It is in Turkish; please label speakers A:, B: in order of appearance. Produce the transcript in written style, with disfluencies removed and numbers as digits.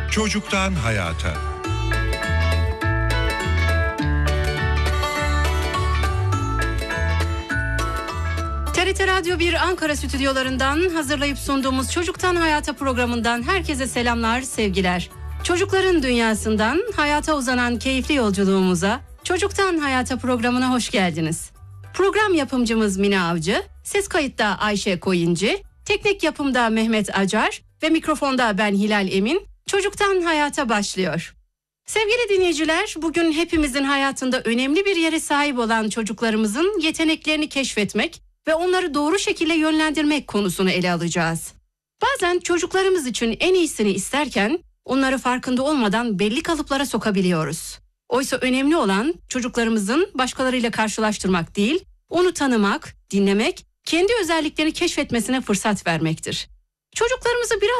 A: Çocuktan hayata.
B: TRT Radyo 1 Ankara stüdyolarından hazırlayıp sunduğumuz Çocuktan Hayata programından herkese selamlar, sevgiler. Çocukların dünyasından hayata uzanan keyifli yolculuğumuza, Çocuktan Hayata programına hoş geldiniz. Program yapımcımız Mine Avcı, ses kayıtta Ayşe Koyuncu, teknik yapımda Mehmet Acar ve mikrofonda ben Hilal Emin. Çocuktan Hayata başlıyor. Sevgili dinleyiciler, bugün hepimizin hayatında önemli bir yere sahip olan çocuklarımızın yeteneklerini keşfetmek ve onları doğru şekilde yönlendirmek konusunu ele alacağız. Bazen çocuklarımız için en iyisini isterken onları farkında olmadan belli kalıplara sokabiliyoruz. Oysa önemli olan çocuklarımızın başkalarıyla karşılaştırmak değil, onu tanımak, dinlemek, kendi özelliklerini keşfetmesine fırsat vermektir. Çocuklarımızı biraz